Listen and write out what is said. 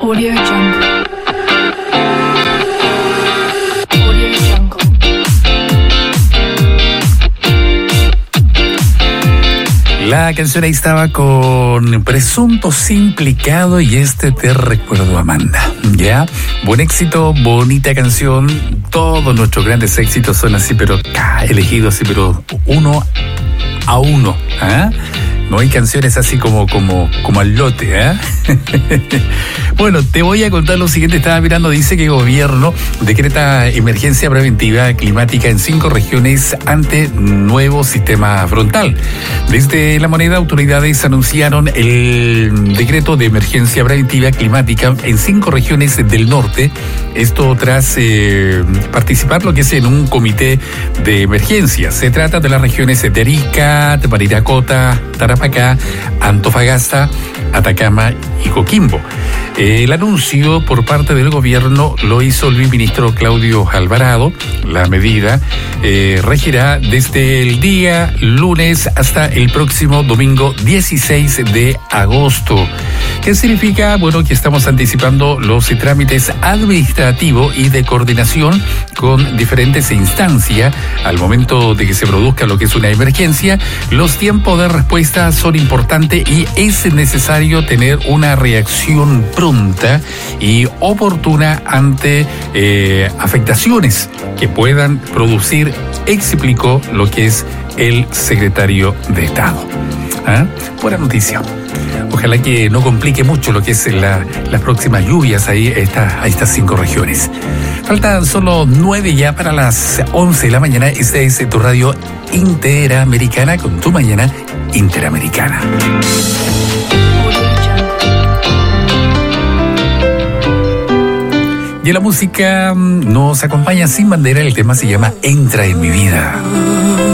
Audio Jungle. Audio Jungle. La canción ahí estaba con Presuntos Implicado y Te recuerdo, Amanda. ¿Ya? Buen éxito, bonita canción. Todos nuestros grandes éxitos son así, pero elegidos así, pero uno a uno. ¿Ah? No hay canciones así como al lote, ¿eh? Bueno, te voy a contar lo siguiente. Estaba mirando, dice que el gobierno decreta emergencia preventiva climática en 5 regiones ante nuevo sistema frontal. Desde La Moneda, autoridades anunciaron el decreto de emergencia preventiva climática en 5 regiones del norte. Esto tras participar lo que es en un comité de emergencia. Se trata de las regiones de Arica, de Parinacota, Tarapacá, Antofagasta, Atacama y Coquimbo. El anuncio por parte del gobierno lo hizo el ministro Claudio Alvarado. La medida regirá desde el día lunes hasta el próximo domingo 16 de agosto. ¿Qué significa? Bueno, que estamos anticipando los trámites administrativos y de coordinación con diferentes instancias al momento de que se produzca lo que es una emergencia. Los tiempos de respuesta son importantes y es necesario tener una reacción pronta y oportuna ante afectaciones que puedan producir, explicó lo que es el secretario de Estado. ¿Ah? Buena noticia. Ojalá que no complique mucho lo que es las próximas lluvias ahí a estas 5 regiones. Faltan solo 9 ya para las 11 de la mañana. Esta es tu radio interamericana con tu mañana interamericana. Y la música nos acompaña sin bandera. El tema se llama Entra en mi vida.